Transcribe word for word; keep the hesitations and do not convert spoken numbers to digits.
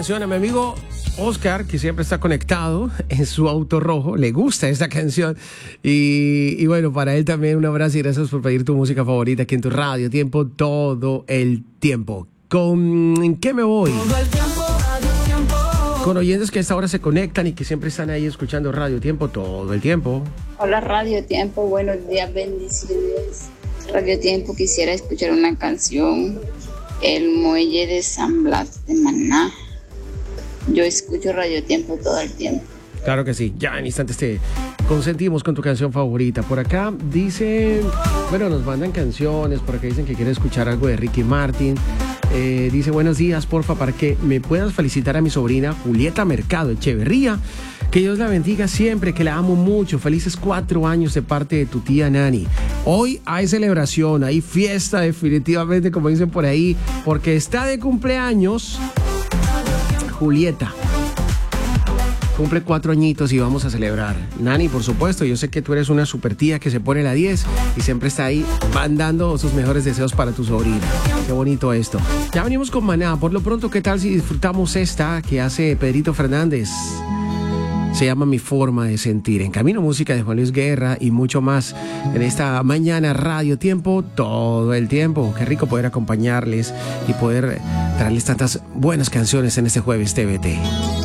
canción a mi amigo Oscar, que siempre está conectado en su auto rojo. Le gusta esta canción. Y, y bueno, para él también un abrazo y gracias por pedir tu música favorita aquí en tu radio tiempo todo el tiempo. ¿Con qué me voy? Todo el tiempo, radio tiempo. Con oyentes que a esta hora se conectan y que siempre están ahí escuchando Radio Tiempo todo el tiempo. Hola Radio Tiempo, buenos días, bendiciones. Radio Tiempo, quisiera escuchar una canción, El Muelle de San Blas de Maná. Yo escucho Radio Tiempo todo el tiempo. Claro que sí, ya en instantes te consentimos con tu canción favorita. Por acá dice, bueno, nos mandan canciones, por acá dicen que quieren escuchar algo de Ricky Martin. Eh, dice, buenos días, porfa, para que me puedas felicitar a mi sobrina Julieta Mercado Echeverría. Que Dios la bendiga siempre, que la amo mucho. Felices cuatro años de parte de tu tía Nani. Hoy hay celebración, hay fiesta definitivamente, como dicen por ahí, porque está de cumpleaños Julieta. Cumple cuatro añitos y vamos a celebrar. Nani, por supuesto, yo sé que tú eres una super tía que se pone la diez y siempre está ahí mandando sus mejores deseos para tu sobrina. Qué bonito esto. Ya venimos con Maná. Por lo pronto, ¿qué tal si disfrutamos esta que hace Pedrito Fernández? Se llama Mi Forma de Sentir. En camino, música de Juan Luis Guerra y mucho más en esta mañana Radio Tiempo todo el tiempo. Qué rico poder acompañarles y poder traerles tantas buenas canciones en este jueves T V T.